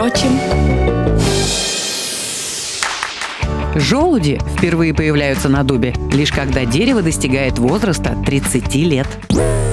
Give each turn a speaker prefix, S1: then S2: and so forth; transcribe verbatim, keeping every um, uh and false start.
S1: Впрочем,
S2: желуди впервые появляются на дубе лишь когда дерево достигает возраста тридцати лет.